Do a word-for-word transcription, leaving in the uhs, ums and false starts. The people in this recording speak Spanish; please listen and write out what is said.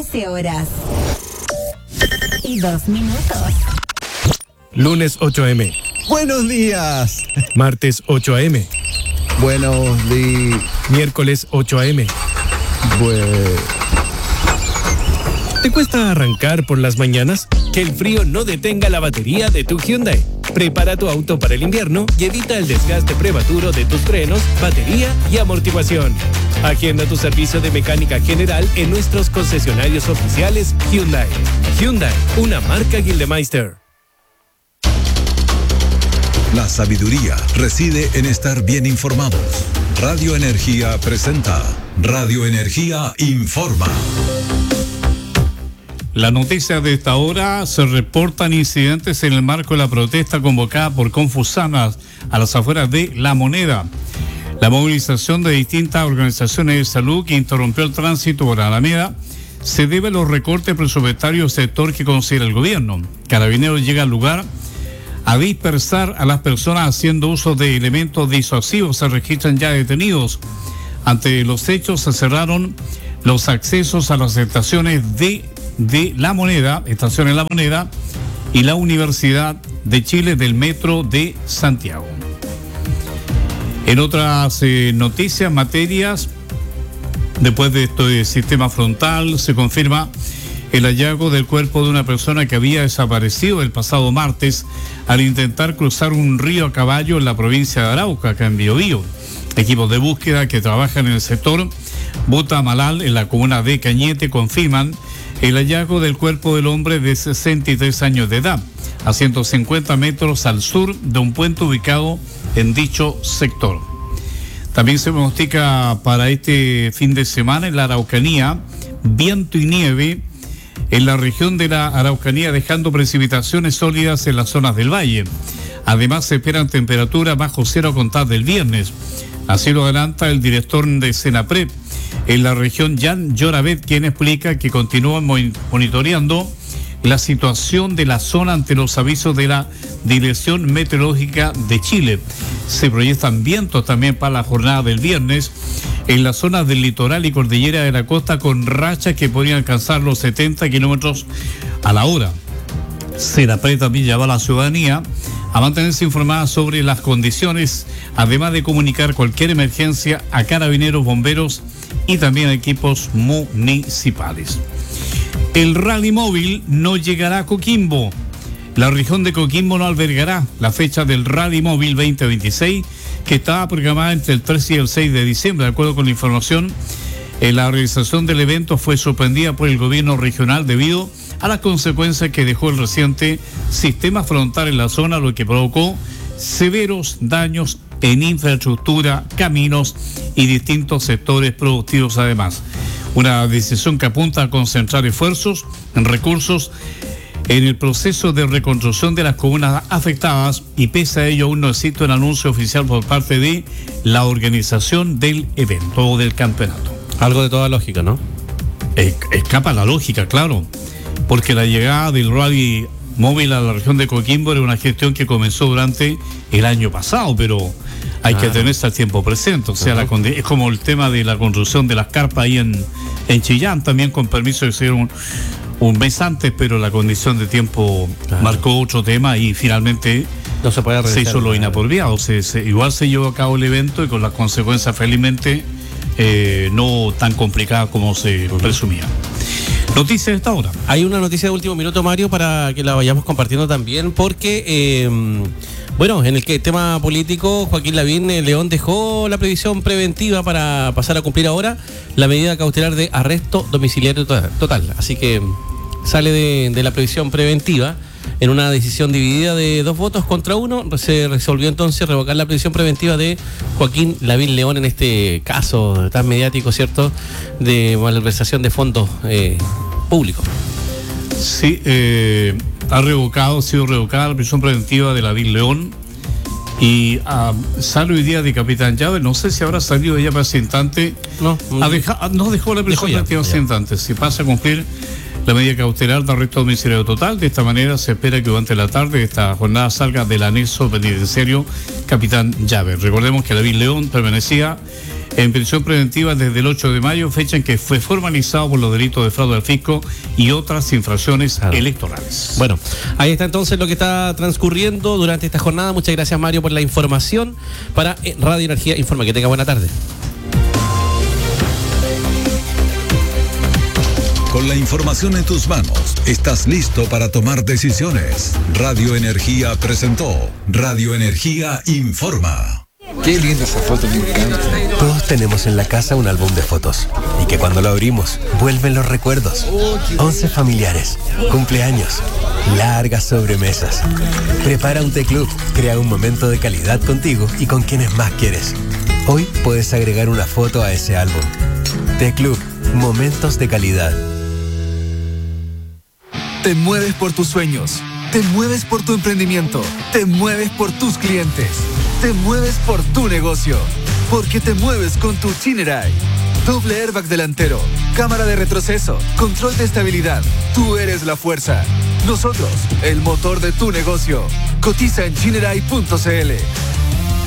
doce horas y dos minutos. Lunes ocho a eme. Buenos días. Martes ocho a eme. Buenos días. Miércoles ocho a eme. Pues... ¿Te cuesta arrancar por las mañanas? Que el frío no detenga la batería de tu Hyundai. Prepara tu auto para el invierno y evita el desgaste prematuro de tus frenos, batería y amortiguación. Agenda tu servicio de mecánica general en nuestros concesionarios oficiales Hyundai. Hyundai, una marca Gildemeister. La sabiduría reside en estar bien informados. Radio Energía presenta Radio Energía Informa. La noticia de esta hora: se reportan incidentes en el marco de la protesta convocada por Confusanas a las afueras de La Moneda. La movilización de distintas organizaciones de salud que interrumpió el tránsito por Alameda se debe a los recortes presupuestarios del sector que considera el gobierno. Carabineros llega al lugar a dispersar a las personas haciendo uso de elementos disuasivos. Se registran ya detenidos. Ante los hechos se cerraron los accesos a las estaciones de de La Moneda, estación en La Moneda, y la Universidad de Chile del Metro de Santiago. En otras eh, noticias, materias, después de este sistema frontal, se confirma el hallazgo del cuerpo de una persona que había desaparecido el pasado martes al intentar cruzar un río a caballo en la provincia de Arauca, acá en Biobío. Equipos de búsqueda que trabajan en el sector Butamalal, en la comuna de Cañete, confirman el hallazgo del cuerpo del hombre de sesenta y tres años de edad, a ciento cincuenta metros al sur de un puente ubicado en dicho sector. También se pronostica para este fin de semana en la Araucanía viento y nieve en la región de la Araucanía, dejando precipitaciones sólidas en las zonas del valle. Además, se esperan temperaturas bajo cero a contar del viernes. Así lo adelanta el director de Senapred en la región, Jan Llorabet, quien explica que continúan monitoreando la situación de la zona ante los avisos de la Dirección Meteorológica de Chile. Se proyectan vientos también para la jornada del viernes en las zonas del litoral y cordillera de la costa, con rachas que podrían alcanzar los setenta kilómetros a la hora. Senapred también llama a la ciudadanía a mantenerse informada sobre las condiciones, además de comunicar cualquier emergencia a carabineros, bomberos y también a equipos municipales. El rally móvil no llegará a Coquimbo. La región de Coquimbo no albergará la fecha del rally móvil veinte veintiséis, que estaba programada entre el tres y el seis de diciembre. De acuerdo con la información, la realización del evento fue suspendida por el gobierno regional debido a las consecuencias que dejó el reciente sistema frontal en la zona, lo que provocó severos daños en infraestructura, caminos y distintos sectores productivos. Además, una decisión que apunta a concentrar esfuerzos en recursos en el proceso de reconstrucción de las comunas afectadas, y pese a ello aún no existe un anuncio oficial por parte de la organización del evento o del campeonato. Algo de toda lógica, ¿no? Es, escapa la lógica, claro, porque la llegada del rally móvil a la región de Coquimbo era una gestión que comenzó durante el año pasado, pero hay claro. que tenerse al tiempo presente. O sea, la, es como el tema de la construcción de las carpas ahí en, en Chillán, también con permiso de ser un, un mes antes, pero la condición de tiempo claro. marcó otro tema y finalmente no se, puede se hizo lo inapropiado. Se, se, igual se llevó a cabo el evento y con las consecuencias felizmente eh, no tan complicadas como se uh-huh. presumía. Noticias de esta hora. Hay una noticia de último minuto, Mario, para que la vayamos compartiendo también, porque, eh, bueno, en el que, tema político, Joaquín Lavín eh, León dejó la previsión preventiva para pasar a cumplir ahora la medida cautelar de arresto domiciliario total. total. Así que sale de, de la previsión preventiva en una decisión dividida de dos votos contra uno. Se resolvió entonces revocar la prisión preventiva de Joaquín Lavín León en este caso tan mediático, ¿cierto?, de malversación de fondos eh, públicos. Sí, eh, ha revocado, ha sido revocada la prisión preventiva de Lavín León y uh, sale hoy día de Capitán Llave. No sé si habrá salido ella para ese instante. No, no, deja, no dejó la prisión preventiva ese instante. Si pasa a cumplir la medida cautelar de arresto domiciliario total. De esta manera se espera que durante la tarde esta jornada salga del anexo penitenciario Capitán Llave. Recordemos que Lavín León permanecía en prisión preventiva desde el ocho de mayo, fecha en que fue formalizado por los delitos de fraude al fisco y otras infracciones claro. electorales. Bueno, ahí está entonces lo que está transcurriendo durante esta jornada. Muchas gracias, Mario, por la información para Radio Energía Informa. Que tenga buena tarde. Con la información en tus manos, estás listo para tomar decisiones. Radio Energía presentó Radio Energía Informa. Qué linda esa foto, me encanta. Todos tenemos en la casa un álbum de fotos y que cuando lo abrimos vuelven los recuerdos. Once familiares, cumpleaños, largas sobremesas. Prepara un T-Club, crea un momento de calidad contigo y con quienes más quieres. Hoy puedes agregar una foto a ese álbum. T-Club, momentos de calidad. Te mueves por tus sueños, te mueves por tu emprendimiento, te mueves por tus clientes, te mueves por tu negocio, porque te mueves con tu Chinerai. Doble airbag delantero, cámara de retroceso, control de estabilidad. Tú eres la fuerza. Nosotros, el motor de tu negocio. Cotiza en chinerai punto c l.